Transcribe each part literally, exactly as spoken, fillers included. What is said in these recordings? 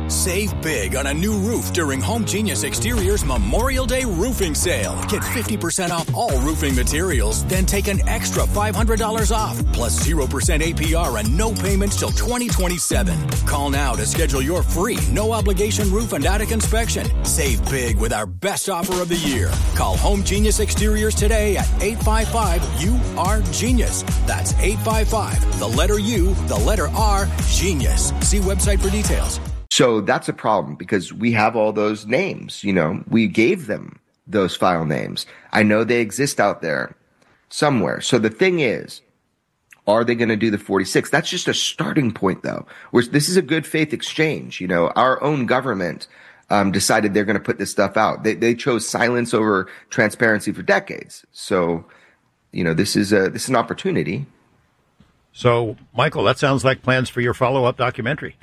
Save big on a new roof during Home Genius Exterior's Memorial Day roofing sale. Get fifty percent off all roofing materials, then take an extra five hundred dollars off, plus zero percent A P R and no payments till twenty twenty-seven. Call now to schedule your free, no-obligation roof and attic inspection. Save big with our best offer of the year. Call Home Genius Exteriors today at eight five five U R Genius. That's eight five five, the letter U, the letter R, Genius. See website for details. So that's a problem because we have all those names, you know, we gave them those file names. I know they exist out there somewhere. So the thing is, are they going to do the forty-six? That's just a starting point, though. Where this is a good faith exchange. You know, our own government um, decided they're going to put this stuff out. They, they chose silence over transparency for decades. So, you know, this is a this is an opportunity. So, Michael, that sounds like plans for your follow-up documentary.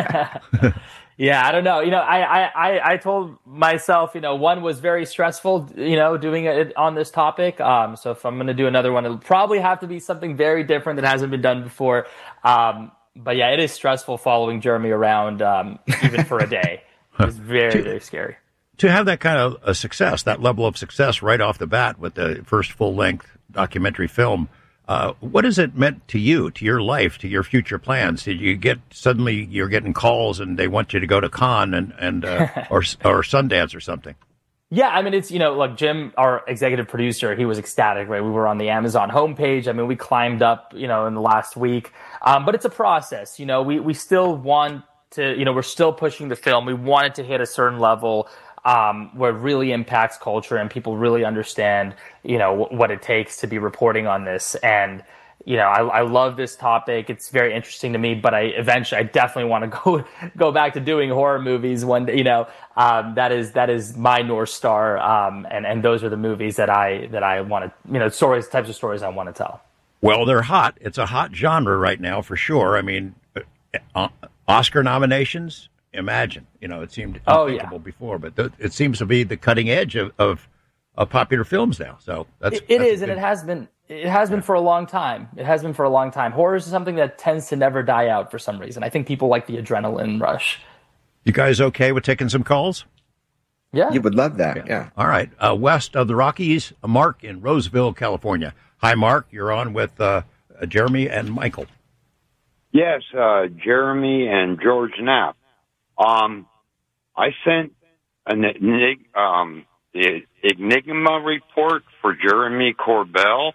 Yeah, I don't know. You know, I, I, I told myself, you know, one was very stressful, you know, doing it on this topic. Um, so if I'm going to do another one, it'll probably have to be something very different that hasn't been done before. Um, but yeah, it is stressful following Jeremy around, um, even for a day. It's very, very scary. To have that kind of a success, that level of success right off the bat with the first full-length documentary film, Uh, what has it meant to you, to your life, to your future plans? Did you get suddenly you're getting calls and they want you to go to Cannes and and uh, or or Sundance or something? Yeah, I mean, it's, you know, like Jim, our executive producer, he was ecstatic, right? We were on the Amazon homepage. I mean, we climbed up, you know, in the last week. Um, but it's a process, you know. We we still want to, you know, we're still pushing the film. We want it to hit a certain level. Um, where it really impacts culture and people really understand, you know, w- what it takes to be reporting on this. And, you know, I, I love this topic. It's very interesting to me, but I eventually, I definitely want to go, go back to doing horror movies one day, you know, um, that is, that is my North Star. Um, and, and those are the movies that I, that I want to, you know, stories, types of stories I want to tell. Well, they're hot. It's a hot genre right now for sure. I mean, uh, Oscar nominations. Imagine, you know, it seemed unthinkable oh, yeah. before, but th- it seems to be the cutting edge of, of, of popular films now. So that's it, it that's is, and it has been. It has yeah. been for a long time. It has been for a long time. Horror is something that tends to never die out for some reason. I think people like the adrenaline rush. You guys okay with taking some calls? Yeah, you would love that. Yeah. yeah. All right. Uh, west of the Rockies, Mark in Roseville, California. Hi, Mark. You're on with uh, Jeremy and Michael. Yes, uh, Jeremy and George Knapp. Um, I sent an um, the Enigma report for Jeremy Corbell.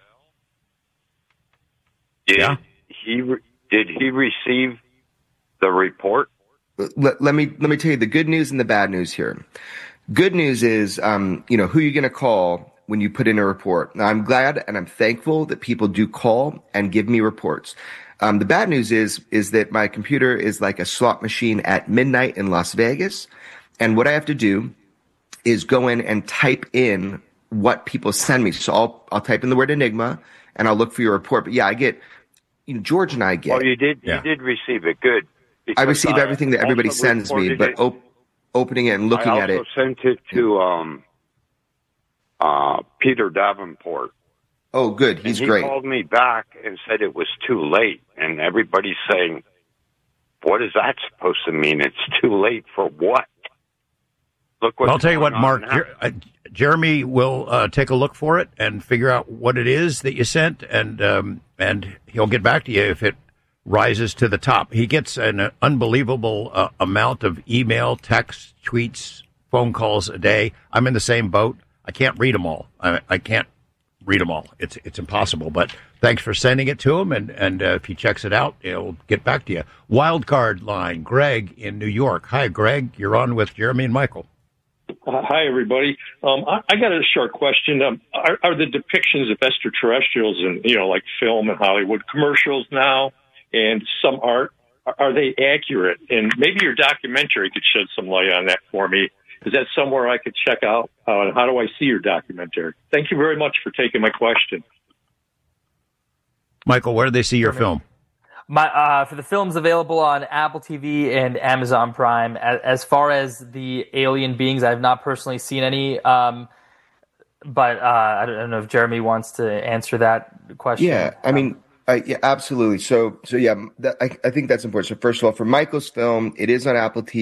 Did yeah. he did he receive the report? Let, let me let me tell you the good news and the bad news here. Good news is, um, you know, who you're going to call when you put in a report. Now, I'm glad and I'm thankful that people do call and give me reports. Um, the bad news is, is that my computer is like a slot machine at midnight in Las Vegas. And what I have to do is go in and type in what people send me. So I'll, I'll type in the word Enigma and I'll look for your report. But yeah, I get, you know, George and I get. Oh, you did, yeah. you did receive it. Good. I receive everything that everybody sends me, but op- opening it and looking at it. I also sent it to, um, uh, Peter Davenport. Oh, good. He's and he great. He called me back and said it was too late. And everybody's saying, what is that supposed to mean? It's too late for what? Look what I'll tell you what, Mark. Jer- uh, Jeremy will uh, take a look for it and figure out what it is that you sent, and um, and he'll get back to you if it rises to the top. He gets an unbelievable uh, amount of email, text, tweets, phone calls a day. I'm in the same boat. I can't read them all. I, I can't. read them all. It's it's impossible, but thanks for sending it to him, and, and uh, if he checks it out, he'll get back to you. Wild card line, Greg in New York. Hi, Greg. You're on with Jeremy and Michael. Uh, hi, everybody. Um, I, I got a short question. Um, are, are the depictions of extraterrestrials in, you know, like film and Hollywood commercials now and some art, are, are they accurate? And maybe your documentary could shed some light on that for me. Is that somewhere I could check out? Uh, how do I see your documentary? Thank you very much for taking my question. Michael, where do they see your film? My uh, for the film's available on Apple T V and Amazon Prime. As, as far as the alien beings, I have not personally seen any, um, but uh, I don't know if Jeremy wants to answer that question. Yeah, I mean, uh, yeah, absolutely. So, so yeah, that, I, I think that's important. So, first of all, for Michael's film, it is on Apple T V.